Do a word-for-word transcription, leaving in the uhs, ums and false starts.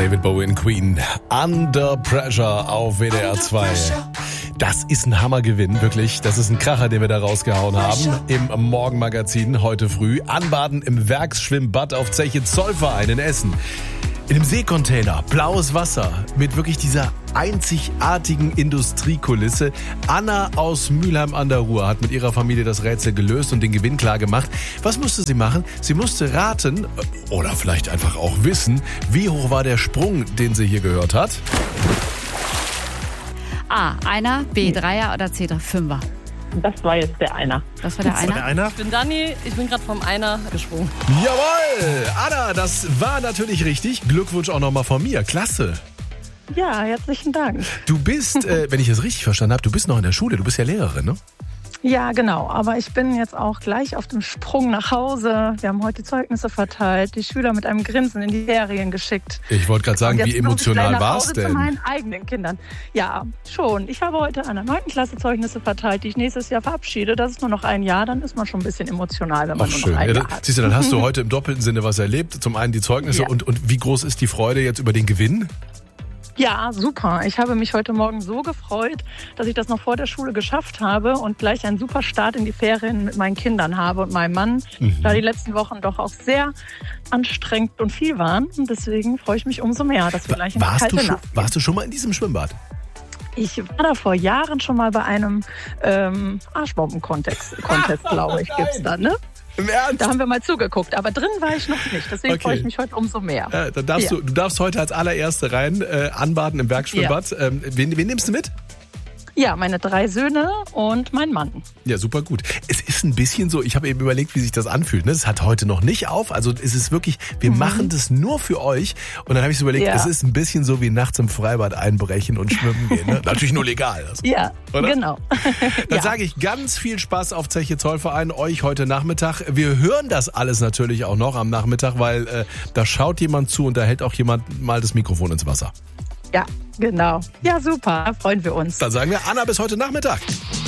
David Bowie und Queen. Under Pressure auf W D R zwei. Das ist ein Hammergewinn, wirklich. Das ist ein Kracher, den wir da rausgehauen haben. Im Morgenmagazin heute früh. Anbaden im Werksschwimmbad auf Zeche Zollverein in Essen. In einem Seekontainer, blaues Wasser mit wirklich dieser einzigartigen Industriekulisse. Anna aus Mülheim an der Ruhr hat mit ihrer Familie das Rätsel gelöst und den Gewinn klar gemacht. Was musste sie machen? Sie musste raten oder vielleicht einfach auch wissen, wie hoch war der Sprung, den sie hier gehört hat? A, Einer, B, Dreier oder C, Fünfer? Das war jetzt der Einer. Das war der Das Einer? war der Einer? Ich bin Dani, ich bin gerade vom Einer gesprungen. Jawohl! Anna, das war natürlich richtig. Glückwunsch auch nochmal von mir. Klasse. Ja, herzlichen Dank. Du bist, äh, wenn ich es richtig verstanden habe, du bist noch in der Schule. Du bist ja Lehrerin, ne? Ja, genau. Aber ich bin jetzt auch gleich auf dem Sprung nach Hause. Wir haben heute die Zeugnisse verteilt, die Schüler mit einem Grinsen in die Ferien geschickt. Ich wollte gerade sagen, Und wie jetzt muss ich emotional gleich nach war es Hause denn? zu meinen eigenen Kindern. Ja, schon. Ich habe heute an der neunten Klasse Zeugnisse verteilt, die ich nächstes Jahr verabschiede. Das ist nur noch ein Jahr, dann ist man schon ein bisschen emotional, wenn man Ach, nur schön. noch ein Ja, Jahr da, hat. siehst du, dann hast du heute im doppelten Sinne was erlebt. Zum einen die Zeugnisse Ja. und, und wie groß ist die Freude jetzt über den Gewinn? Ja, super. Ich habe mich heute Morgen so gefreut, dass ich das noch vor der Schule geschafft habe und gleich einen super Start in die Ferien mit meinen Kindern habe und meinem Mann, Mhm. da die letzten Wochen doch auch sehr anstrengend und viel waren. Und deswegen freue ich mich umso mehr, dass wir gleich in die Warst kalte du, schon, Nacht gehen. warst du schon mal in diesem Schwimmbad? Ich war da vor Jahren schon mal bei einem ähm, Arschbomben-Contest, Contest, glaube ich, gibt's da, ne? Im Ernst? Da haben wir mal zugeguckt, aber drin war ich noch nicht. Deswegen Okay. freue ich mich heute umso mehr. Äh, dann darfst Ja. du, du darfst heute als allererste rein äh, anbaden im Werkschwimmbad. Ähm, wen, wen nimmst du mit? Ja, meine drei Söhne und mein Mann. Ja, super gut. Es ist ein bisschen so, ich habe eben überlegt, wie sich das anfühlt. Ne? Es hat heute noch nicht auf. Also es ist wirklich, wir Mhm. machen das nur für euch. Und dann habe ich so überlegt, Ja. es ist ein bisschen so wie nachts im Freibad einbrechen und schwimmen gehen. Ne? Natürlich nur legal. Also. Ja, Oder? genau. Dann Ja. sage ich ganz viel Spaß auf Zeche Zollverein, euch heute Nachmittag. Wir hören das alles natürlich auch noch am Nachmittag, weil äh, da schaut jemand zu und da hält auch jemand mal das Mikrofon ins Wasser. Ja, genau. Ja, super. Freuen wir uns. Dann sagen wir Anna bis heute Nachmittag.